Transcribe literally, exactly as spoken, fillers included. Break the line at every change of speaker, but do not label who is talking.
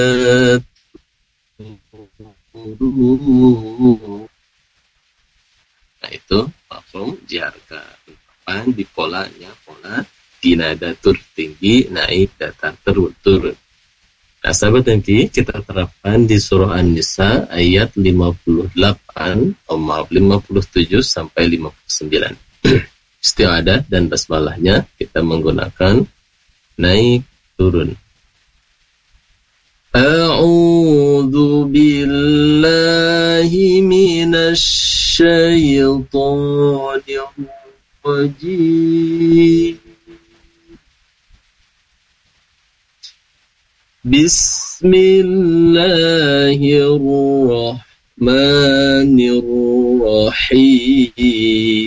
Nah itu mafhum diharga ungkapan di polanya pola dinadatur tinggi naik datar turun turun. Nah sahabat nanti kita terapkan di surah An-Nisa ayat lima puluh delapan, oh maaf lima puluh tujuh sampai lima puluh sembilan. Isti'adah dan basmalahnya kita menggunakan naik turun. A'udzu billahi minasy syaithanir rajim. Bismillahirrahmanirrahim.